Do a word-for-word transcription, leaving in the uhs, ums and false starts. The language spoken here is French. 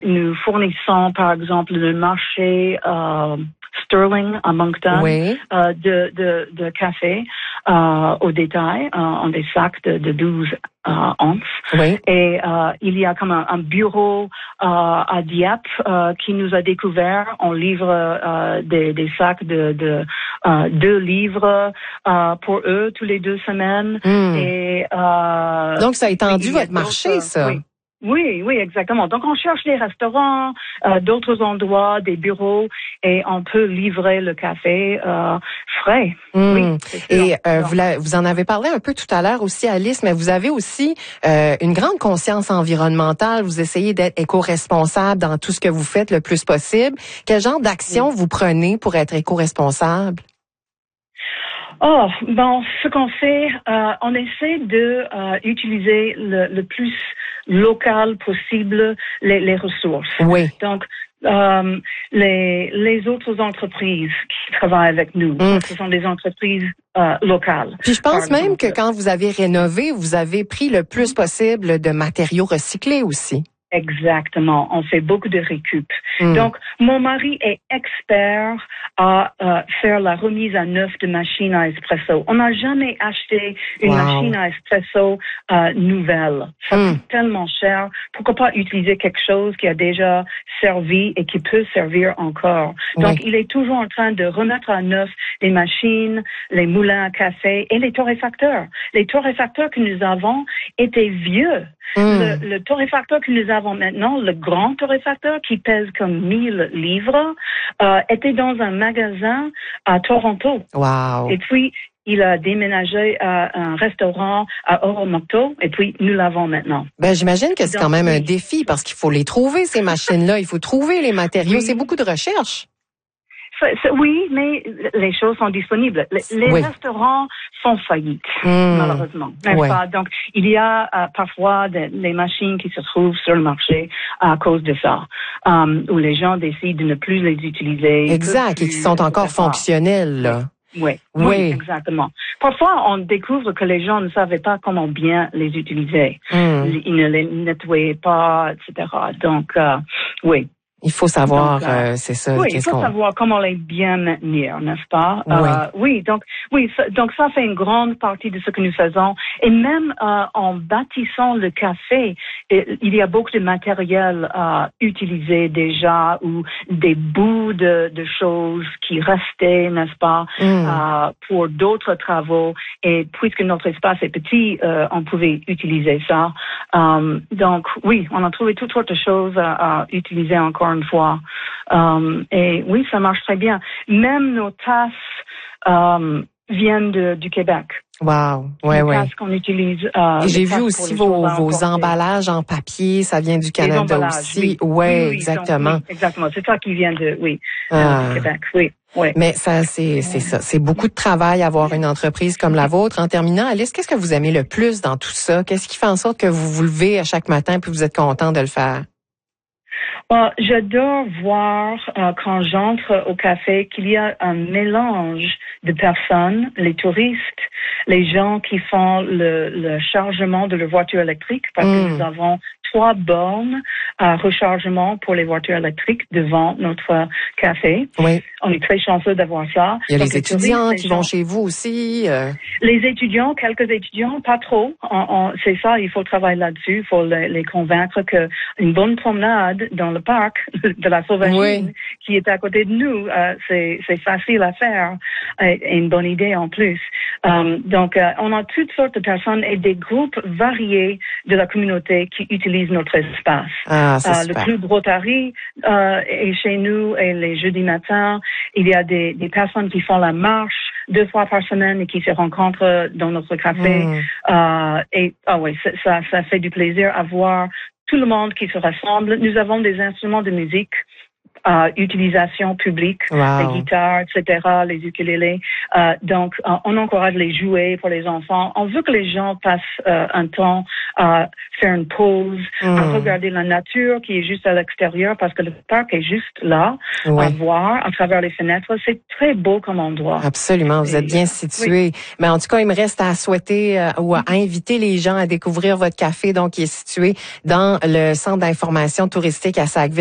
Nous fournissons, par exemple, le marché euh, Sterling à Moncton oui. euh, de, de, de café euh, au détail, euh, en des sacs de, de douze euh, onces. Oui. Et euh, il y a comme un, un bureau euh, à Dieppe euh, qui nous a découvert. On livre euh, des, des sacs de, de euh, deux livres euh, pour eux tous les deux semaines. Mm. Et euh, donc ça a étendu oui, votre marché, ça. Oui. Oui, oui, exactement. Donc, on cherche des restaurants, euh, d'autres endroits, des bureaux, et on peut livrer le café euh, frais. Mmh. Oui, et euh, vous, la, vous en avez parlé un peu tout à l'heure aussi, Alice, mais vous avez aussi euh, une grande conscience environnementale. Vous essayez d'être éco-responsable dans tout ce que vous faites le plus possible. Quel genre d'action oui. vous prenez pour être éco-responsable? Oh, bon, ce qu'on fait, euh, on essaie de euh, utiliser le, le plus local possible les, les ressources. Oui. Donc, euh, les, les autres entreprises qui travaillent avec nous, mm. ce sont des entreprises euh, locales. Puis je pense même que quand vous avez rénové, vous avez pris le plus possible de matériaux recyclés aussi. Exactement. On fait beaucoup de récup. Mm. Donc, mon mari est expert à euh, faire la remise à neuf de machines à espresso. On n'a jamais acheté une wow. machine à espresso euh, nouvelle. Ça mm. coûte tellement cher. Pourquoi pas utiliser quelque chose qui a déjà servi et qui peut servir encore? Donc, oui. il est toujours en train de remettre à neuf les machines, les moulins à café et les torréfacteurs. Les torréfacteurs que nous avons étaient vieux. Mm. Le, le torréfacteur que nous avons maintenant, le grand torréfacteur qui pèse comme mille livres, euh, était dans un magasin à Toronto. Wow. Et puis, il a déménagé à un restaurant à Oromocto, et puis nous l'avons maintenant. Ben, j'imagine que c'est Donc, quand même oui. un défi parce qu'il faut les trouver, ces machines-là. Il faut trouver les matériaux. Oui. C'est beaucoup de recherche. C'est, c'est, oui, mais les choses sont disponibles. Les, les oui. restaurants sont faillites, mmh. malheureusement. N'est-ce ouais. pas? Donc, il y a euh, parfois des les machines qui se trouvent sur le marché à cause de ça, um, où les gens décident de ne plus les utiliser. Exact, plus, et qui sont encore fonctionnels, là. Oui. Oui, oui, exactement. Parfois, on découvre que les gens ne savaient pas comment bien les utiliser. Mmh. Ils ne les nettoyaient pas, et cetera. Donc, euh, oui. Il faut savoir, donc, euh, euh, c'est ça. Oui, il faut qu'on... savoir comment les bien maintenir, n'est-ce pas? Oui. Euh, oui, donc, oui, ça, donc ça fait une grande partie de ce que nous faisons. Et même euh, en bâtissant le café, il y a beaucoup de matériel euh, utilisé déjà ou des bouts de, de choses qui restaient, n'est-ce pas, mm. euh, pour d'autres travaux. Et puisque notre espace est petit, euh, on pouvait utiliser ça. Euh, donc, oui, on a trouvé toutes sortes de choses à, à utiliser encore une fois. Um, et oui, ça marche très bien. Même nos tasses um, viennent de, du Québec. Wow, ouais, les ouais. tasses qu'on utilise. Euh, et j'ai vu aussi vos, vos emballages en papier, ça vient du Canada aussi. Oui, ouais, oui, oui, exactement. Donc, oui, exactement. C'est ça qui vient de, oui, ah. euh, du Québec. Oui. Ouais. Mais ça, c'est, c'est ça. C'est beaucoup de travail avoir une entreprise comme la vôtre. En terminant, Alice, qu'est-ce que vous aimez le plus dans tout ça? Qu'est-ce qui fait en sorte que vous vous levez à chaque matin puis vous êtes content de le faire? Uh, j'adore voir uh, quand j'entre au café qu'il y a un mélange de personnes, les touristes, les gens qui font le, le chargement de leur voiture électrique, parce mmh. que nous avons trois bornes à rechargement pour les voitures électriques devant notre café. Oui. On est très chanceux d'avoir ça. Il y a Donc, les, les étudiants touristes, qui les vont gens... chez vous aussi. Euh... Les étudiants, quelques étudiants, pas trop. On, on, c'est ça, il faut travailler là-dessus. Il faut les, les convaincre que une bonne promenade dans le parc de la Sauvagine, oui. qui est à côté de nous, euh, c'est, c'est facile à faire et, et une bonne idée en plus. Um, donc, euh, on a toutes sortes de personnes et des groupes variés de la communauté qui utilisent notre espace. Ah, c'est euh, super. Le Club Rotary euh, est chez nous et les jeudis matins, il y a des, des personnes qui font la marche deux fois par semaine et qui se rencontrent dans notre café. Mm. Euh, et ah oui, ça, ça fait du plaisir à voir tout le monde qui se rassemble. Nous avons des instruments de musique euh, utilisation publique, wow. les guitares, et cetera, les ukulélés. Euh, donc, euh, on encourage les jouets pour les enfants. On veut que les gens passent euh, un temps à faire une pause, mm. à regarder la nature qui est juste à l'extérieur parce que le parc est juste là, oui. à voir à travers les fenêtres. C'est très beau comme endroit. Absolument, vous Et, êtes bien situé. Oui. Mais en tout cas, il me reste à souhaiter euh, ou à inviter les gens à découvrir votre café, donc qui est situé dans le centre d'information touristique à Sackville.